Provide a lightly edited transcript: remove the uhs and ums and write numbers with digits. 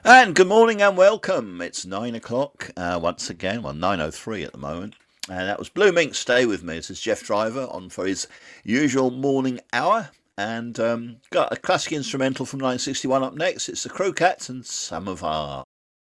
And good morning and welcome. It's 9 o'clock once again. Well, 9:03 at the moment. And that was Blue Mink. Stay with me. This is Jeff Driver on for his usual morning hour. And got a classic instrumental from 1961 up next. It's the Crow Cats and Samovar.